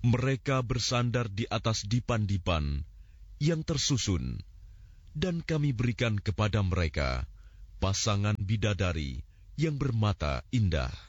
Mereka bersandar di atas dipan-dipan yang tersusun, dan kami berikan kepada mereka pasangan bidadari yang bermata indah.